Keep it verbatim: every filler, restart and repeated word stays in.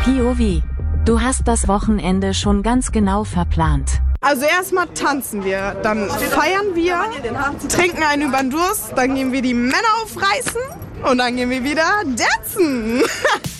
P O V. Du hast das Wochenende schon ganz genau verplant. Also erstmal tanzen wir, dann feiern wir, trinken einen über den Durst, dann gehen wir die Männer aufreißen und dann gehen wir wieder dancen.